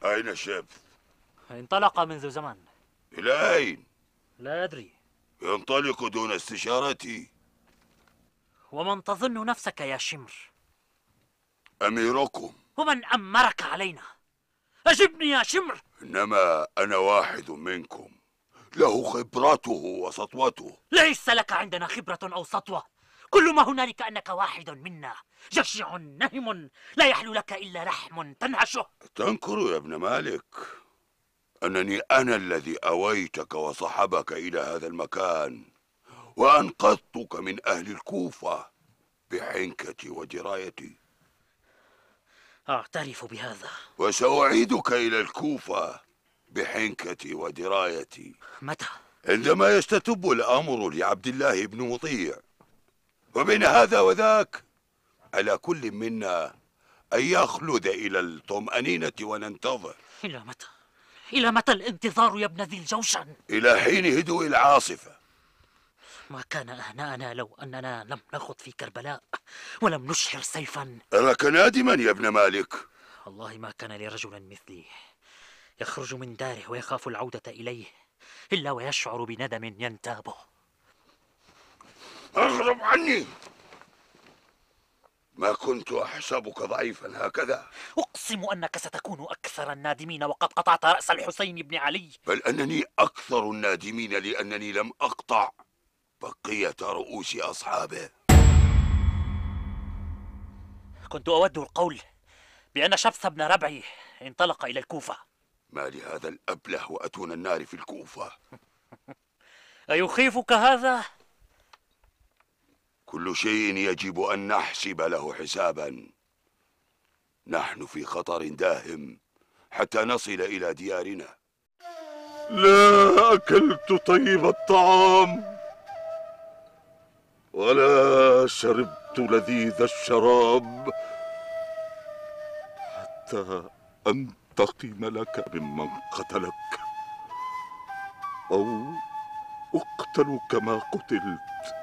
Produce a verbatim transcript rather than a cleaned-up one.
أين الشاب؟ انطلق منذ زمن. إلى أين؟ لا أدري. ينطلق دون استشارتي. ومن تظن نفسك يا شمر؟ أميركم. ومن أمرك علينا؟ أجبني يا شمر. إنما أنا واحد منكم، له خبرته وسطوته. ليس لك عندنا خبرة أو سطوة، كل ما هنالك أنك واحد منا، جشع نهم لا يحلو لك إلا لحم تنهشه. تنكر يا ابن مالك أنني أنا الذي أويتك وصحبك إلى هذا المكان وأنقذتك من أهل الكوفة بحنكتي ودرايتي. أعترف بهذا. وسأعيدك إلى الكوفة بحنكتي ودرايتي. متى؟ عندما يستتب الأمر لعبد الله بن مطيع. وبين هذا وذاك على كل منا أن يخلد إلى الطمأنينة وننتظر. إلى متى؟ إلى متى الانتظار يا ابن ذي الجوشن؟ إلى حين هدوء العاصفة. ما كان أهنانا لو أننا لم نخض في كربلاء ولم نشهر سيفا. أراك نادما يا ابن مالك. والله ما كان لرجل مثلي يخرج من داره ويخاف العودة إليه إلا ويشعر بندم ينتابه. اغرب عني، ما كنت أحسبك ضعيفا هكذا. أقسم أنك ستكون أكثر النادمين وقد قطعت رأس الحسين بن علي. بل أنني أكثر النادمين لأنني لم أقطع بقية رؤوس أصحابه. كنت أود القول بأن شبث بن ربعي انطلق إلى الكوفة. ما لهذا الأبله وأتون النار في الكوفة؟ أيخيفك هذا؟ كل شيء يجب أن نحسب له حسابا. نحن في خطر داهم حتى نصل إلى ديارنا. لا أكلت طيب الطعام ولا شربت لذيذ الشراب حتى أنتقم لك ممن قتلك أو أقتل كما قتلت.